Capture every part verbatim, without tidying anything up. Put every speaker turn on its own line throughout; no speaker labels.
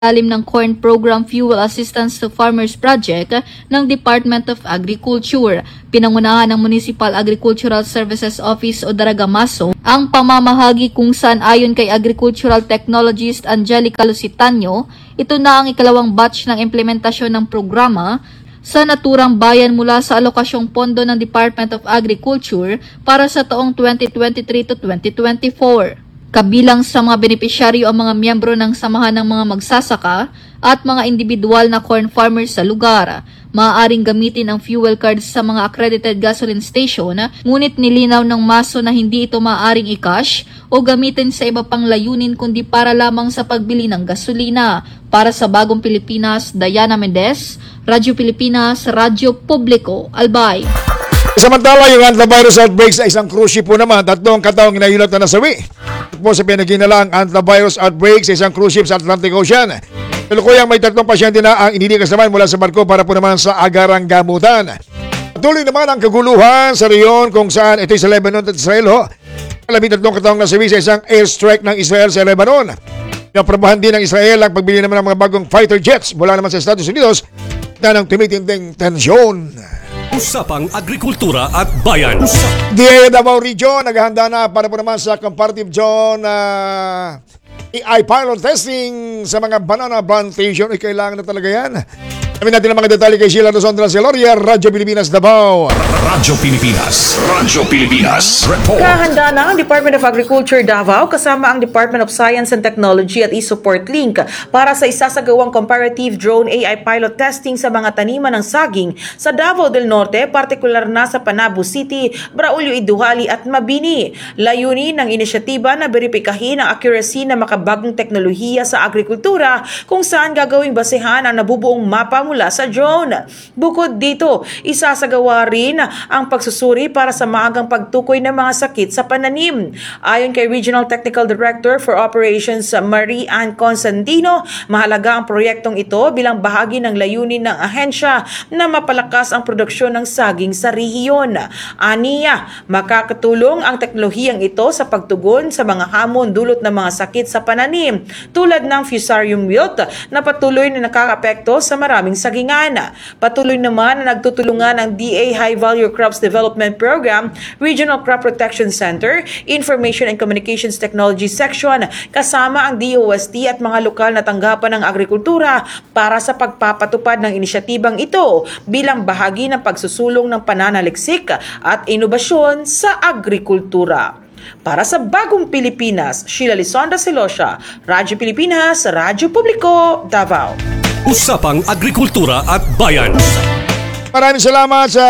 Ilalim ng Corn Program Fuel Assistance to Farmers Project ng Department of Agriculture. Pinangunahan ng Municipal Agricultural Services Office o Daragamaso ang pamamahagi kung saan ayon kay Agricultural Technologist Angelica Lusitanyo, ito na ang ikalawang batch ng implementasyon ng programa sa naturang bayan mula sa alokasyong pondo ng Department of Agriculture para sa taong twenty twenty-three to twenty twenty-four. Kabilang sa mga benepisyaryo ang mga miyembro ng samahan ng mga magsasaka at mga individual na corn farmers sa lugar. Maaaring gamitin ang fuel cards sa mga accredited gasoline station, ngunit nilinaw ng MASO na hindi ito maaaring i-cash o gamitin sa iba pang layunin kundi para lamang sa pagbili ng gasolina. Para sa Bagong Pilipinas, Diana Mendez, Radyo Pilipinas, Radyo Publiko, Albay.
Samantala, yung antivirus outbreaks sa isang cruise ship po naman, tatlong kataong inayulat na nasawi po sa pinaginalang antivirus outbreak sa isang cruise ship sa Atlantic Ocean. Tulukuyang may tatlong pasyente na ang inilikas naman mula sa barko para po naman sa agarang gamutan. Patuloy naman ang kaguluhan sa riyon kung saan ito sa Lebanon at Israel. Ho. Labing tatlong kataong nasawi sa isang airstrike ng Israel sa Lebanon. Naprobahan din ng Israel ang pagbili naman ng mga bagong fighter jets mula naman sa Estados Unidos na ng tumitinding tensyon.
Usapang Agrikultura at Bayan.
D A Davao Region naghahanda na para po naman sa comparative zone uh, A I pilot testing sa mga banana plantation. Ay, kailangan na talaga yan. Sabi natin ang mga detalye kay Sheila Rosondra Celoria, Radyo Pilipinas, Davao.
Radyo Pilipinas. Radyo Pilipinas. Report.
Kahanda na ang Department of Agriculture Davao kasama ang Department of Science and Technology at eSupport Link para sa isasagawang comparative drone A I pilot testing sa mga taniman ng saging sa Davao del Norte, partikular na sa Panabo City, Braulio Iduhali at Mabini. Layunin ng inisyatiba na beripikahin ang accuracy ng makabagong teknolohiya sa agrikultura kung saan gagawing basehan ang nabubuong mapa mula sa drone. Bukod dito, isasagawa rin ang pagsusuri para sa maagang pagtukoy ng mga sakit sa pananim. Ayon kay Regional Technical Director for Operations Marie Ann Constantino, mahalaga ang proyektong ito bilang bahagi ng layunin ng ahensya na mapalakas ang produksyon ng saging sa rehiyon. Aniya, makakatulong ang teknolohiyang ito sa pagtugon sa mga hamon dulot ng mga sakit sa pananim tulad ng Fusarium wilt na patuloy na nakakaapekto sa maraming sagingan. Patuloy naman na nagtutulungan ang D A High Value Crops Development Program, Regional Crop Protection Center, Information and Communications Technology Section, kasama ang D O S T at mga lokal na tanggapan ng agrikultura para sa pagpapatupad ng inisyatibang ito bilang bahagi ng pagsusulong ng pananaliksik at inobasyon sa agrikultura. Para sa Bagong Pilipinas, Sheila Lisonda Celosia, Radyo Pilipinas, Radyo Publiko, Davao.
Usapang Agrikultura at Bayan.
Maraming salamat sa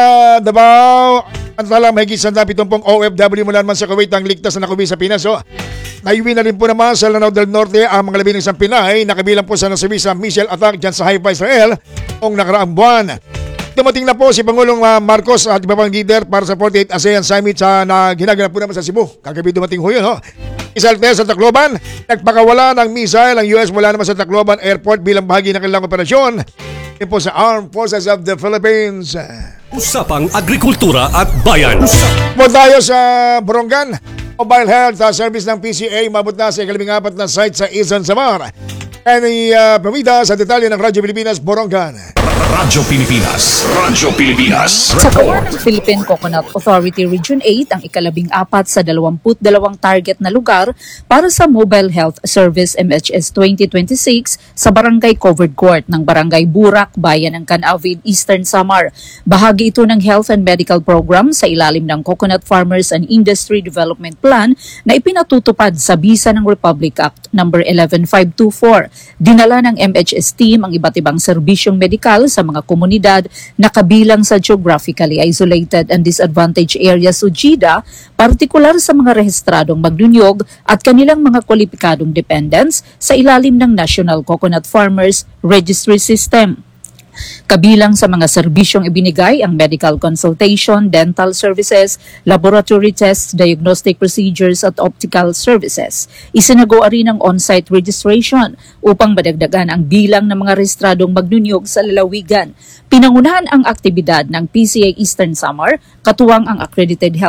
Davao. At talang mahigit sa pitong O F W mula naman sa Kuwait ang ligtas na nakuwi sa Pinas. So, naiwi na rin po naman sa Lanao del Norte ang mga labing isang Pinay na kabilang po sa nasawi sa missile attack dyan sa Haifa, Israel noong nakaraang buwan. Dumating na po si Pangulong Marcos at iba pang leader para sa forty-eighth ASEAN Summit sa na ginaganap po naman sa Cebu. Kagabi dumating ho yun. Ho. Isaltes sa Tacloban, nagpakawala ng missile ang U S mula naman sa Tacloban Airport bilang bahagi ng kanilang operasyon. Ito po sa Armed Forces of the Philippines.
Usapang Agrikultura at Bayan.
Po tayo sa Borongan. Mobile Health Service ng P C A mabot na sa ikalabing apat na site sa Isan Samar. And uh, pamida sa detalye ng Radyo Pilipinas, Borongan.
Radyo Pilipinas. Radyo Pilipinas.
Sa kawan ng Philippine Coconut Authority Region eight, ang ikalabing apat sa dalawamput dalawang target na lugar para sa Mobile Health Service M H S twenty twenty-six sa Barangay Covered Court ng Barangay Burak, Bayan ng Canavid, Eastern Samar. Bahagi ito ng Health and Medical Program sa ilalim ng Coconut Farmers and Industry Development Plan na ipinatutupad sa bisa ng Republic Act number eleven five twenty-four. Dinala ng M H S team ang iba't ibang serbisyong medikal sa mga komunidad na kabilang sa geographically isolated and disadvantaged areas o G I D A, partikular sa mga rehistradong magnunyog at kanilang mga kwalipikadong dependents sa ilalim ng National Coconut Farmers Registry System. Kabilang sa mga serbisyong ibinigay ang medical consultation, dental services, laboratory tests, diagnostic procedures at optical services. Isinagawa rin ang on-site registration upang madagdagan ang bilang ng mga rehistradong magnunyog sa lalawigan. Pinangunahan ang aktibidad ng P C A Eastern Samar, katuwang ang Accredited Health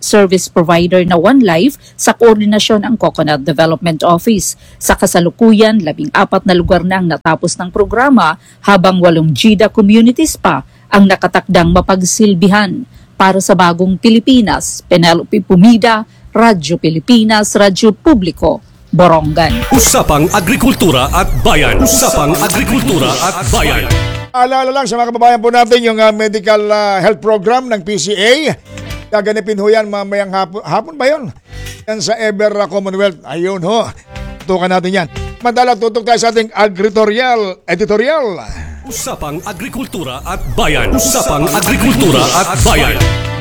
service provider na One Life sa koordinasyon ng Coconut Development Office. Sa kasalukuyan, labing apat na lugar na ang natapos ng programa habang walong G I D A communities pa ang nakatakdang mapagsilbihan. Para sa Bagong Pilipinas, Penelope Pumida, Radyo Pilipinas, Radyo Publiko, Borongan.
Usapang Agrikultura at Bayan. Usapang Agrikultura at Bayan.
Alala lang sa mga kababayan po natin yung uh, medical uh, health program ng P C A. Gaganapin ho yan mamayang hapon. Hapon ba yun? Yan sa Ever uh, Commonwealth. Ayun ho. Tutukan natin yan. Madala tutok tayo sa ating agritorial, editorial.
Usapang Agrikultura at Bayan. Usapang Agrikultura at Bayan.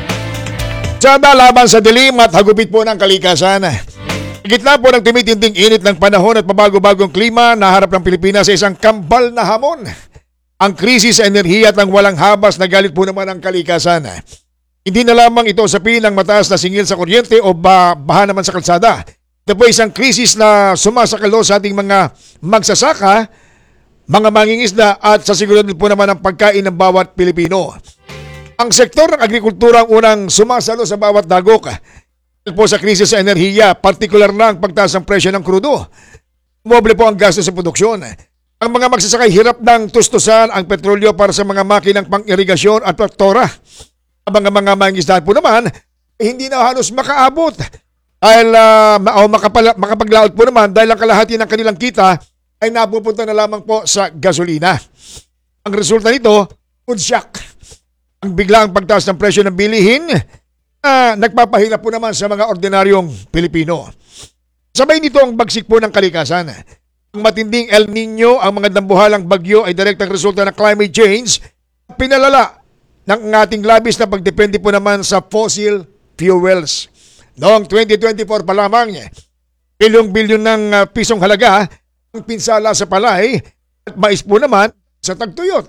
Sada laban sa dilim at hagupit po ng kalikasan. Gitna po ng tumitinding init ng panahon at pabago-bagong klima, naharap ng Pilipinas sa isang kambal na hamon. Ang krisis sa enerhiya at ang walang habas na galit po naman ang kalikasan. Hindi na lamang ito usapin ng mataas na singil sa kuryente o ba baha naman sa kalsada. Ito po isang krisis na sumasakalo sa ating mga magsasaka, mga mangingisda at sa seguridad po naman ang pagkain ng bawat Pilipino. Ang sektor ng agrikultura ang unang sumasalo sa bawat dagok. Dahil po sa krisis sa enerhiya, partikular na ang pagtaas ng presyo ng krudo. Moble po ang gasto sa produksyon. Ang mga magsasakay hirap ng tustusan ang petrolyo para sa mga makinang pang-irigasyon at traktora. Ang mga mga mangingisdahan po naman, eh, hindi na halos makaabot. Dahil uh, o makapala, makapaglaot po naman dahil ang kalahati ng kanilang kita ay napupunta na lamang po sa gasolina. Ang resulta nito, food shock. Ang biglaang pagtaas ng presyo ng bilihin na uh, nagpapahirap po naman sa mga ordinaryong Pilipino. Sabay nito ang bagsik po ng kalikasan. Ang matinding El Nino, ang mga dambuhalang bagyo ay direktang resulta ng climate change, pinalala ng ating labis na pagdepende po naman sa fossil fuels. Noong twenty twenty-four pa lamang, bilyong-bilyon ng uh, pisong halaga ang pinsala sa palay at mais po naman sa tagtuyot.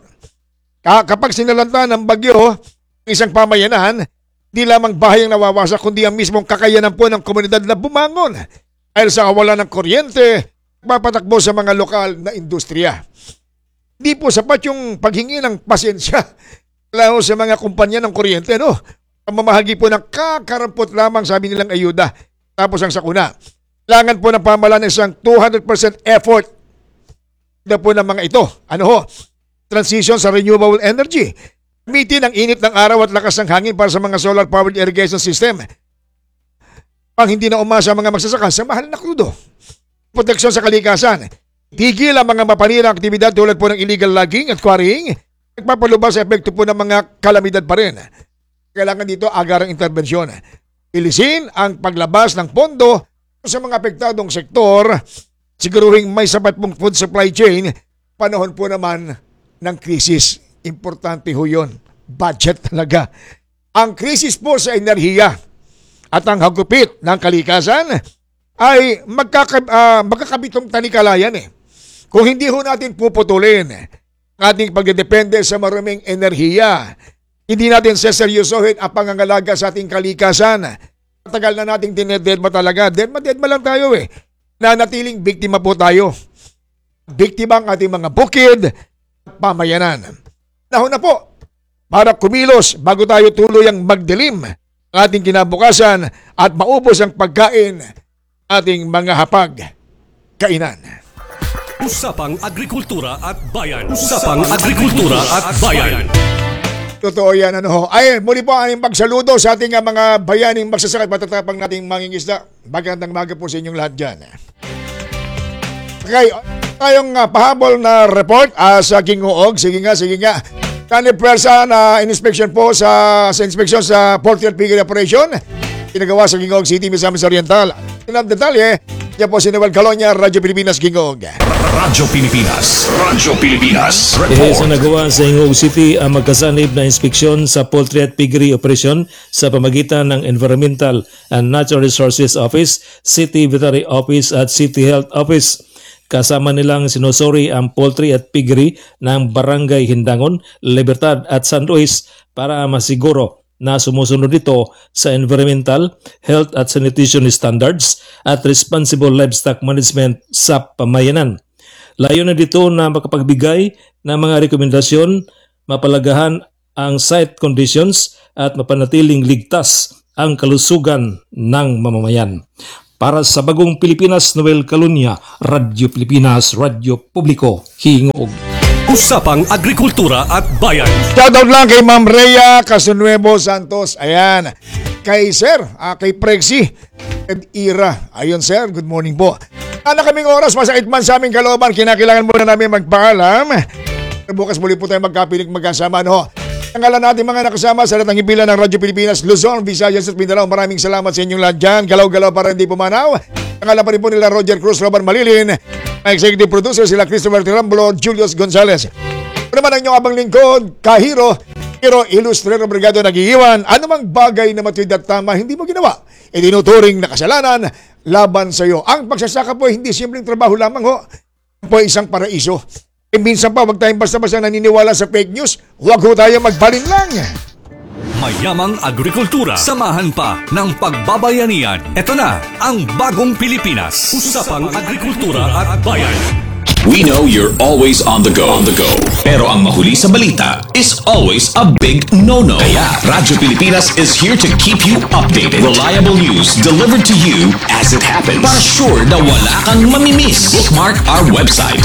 Kapag sinalanta ng bagyo isang pamayanan, di lamang bahay ang nawawasak kundi ang mismong kakayanan po ng komunidad na bumangon dahil sa kawalan ng kuryente, papatakbo sa mga lokal na industriya. Di po sapat yung paghingi ng pasensya lalo sa mga kumpanya ng kuryente, no? Ang mamahagi po ng kakarampot lamang sabi nilang ayuda. Tapos ang sakuna. Kailangan po ng pamahalaan ng isang two hundred percent effort na po ng mga ito. Ano ho? Transition sa renewable energy. Gamitin ang init ng araw at lakas ng hangin para sa mga solar-powered irrigation system. Pang hindi na umasa ang mga magsasaka sa mahal na krudo. Proteksyon sa kalikasan. Tigil ang mga mapanirang aktibidad tulad po ng illegal logging at quarrying. Nagpapalubas sa epekto po ng mga kalamidad pa rin. Kailangan dito agarang interbensyon. Ilisin ang paglabas ng pondo sa mga apektadong sektor. Siguruhin may sapat pong food supply chain. Panahon po naman ng krisis. Importante ho yun. Budget talaga. Ang krisis po sa enerhiya at ang hagupit ng kalikasan ay magkakab, uh, magkakabitong tanikalayan eh. Kung hindi ho natin puputulin ang ating pagdedepende sa maraming enerhiya, hindi natin seseryosohin ang pangangalaga sa ating kalikasan. Tagal na nating dinededma talaga. Dedma, dedma lang tayo eh. Nanatiling biktima po tayo. Biktima ang ating mga bukid at pamayanan. Nahon na po, para kumilos bago tayo tuluyang magdilim ang ating kinabukasan at maubos ang pagkain ating mga hapag kainan.
Usapang Agrikultura at Bayan. Usapang Agrikultura at Bayan.
Totoo yan, ano ho. Ay, muli po ang aming pagsaludo sa ating uh, mga bayaning magsasaka at matatapang nating mangingisda. Magandang maga po sa inyong lahat dyan. Okay, tayong uh, pahabol na report uh, sa Gingoog. Sige nga, sige nga. Kanip Pwersa na inspection po sa, sa inspection sa Portrait Piggery Operation. Pinagawa sa Gingoog City, Misamis Oriental. Tinang detalye, yan po si Noel Calonia, Radyo Pilipinas, Gingoog.
Radyo Pilipinas. Radyo Pilipinas.
Eh, sa nagawa sa Gingoog City ang magkasanib na inspeksyon sa Poultry at Piggery Operation sa pamagitan ng Environmental and Natural Resources Office, City Veterinary Office at City Health Office. Kasama nilang sinusuri ang poultry at piggery ng Barangay Hindangon, Libertad at San Luis para masiguro na sumusunod ito sa environmental, health at sanitation standards at responsible livestock management sa pamayanan. Layo na dito na makapagbigay ng mga rekomendasyon, mapalagahan ang site conditions at mapanatiling ligtas ang kalusugan ng mamamayan. Para sa Bagong Pilipinas, Noel Calunya, Radyo Pilipinas, Radyo Publiko, Hingog.
Usapang Agrikultura at Bayan.
Shoutout lang kay Ma'am Rhea Casunuevo Santos. Ayan. Kay Sir, ah, kay Prexy Ed Ira. Ayun Sir, good morning po. Ana kaming oras, masakit man sa aming kalooban, kinakailangan muna namin magpaalam. Bukas muli po tayo magkapiling magkasama, no? Ang ngalan natin mga nakasama sa lahat ng himpilan ng Radyo Pilipinas, Luzon, Visayas at Mindanao. Maraming salamat sa inyong lahat dyan. Galaw-galaw para hindi pumanaw. Ang ngalan pa rin po nila Roger Cruz, Roban Malilin. Ang executive producer sila Christopher Tiramblo, Julius Gonzalez. Ano naman ang inyong abang lingkod, Kahiro, pero Illustrator Brigado nag-iiwan. Anumang bagay na matuwid at tama, hindi mo ginawa. Itinuturing na kasalanan laban sa iyo. Ang pagsasaka po hindi simpleng trabaho lamang ho. Po ay isang paraiso. E minsan pa, wag tayong basta-basta naniniwala sa fake news. Huwag ho tayo magbalin lang.
Mayamang agrikultura. Samahan pa ng pagbabayanihan. Ito na ang Bagong Pilipinas. Usapang Agrikultura at Bayan.
We know you're always on the go. On the go. Pero ang mahuli sa balita is always a big no-no. Kaya Radyo Pilipinas is here to keep you updated. Reliable news delivered to you as it happens. Para sure na wala kang mamimiss. Bookmark our website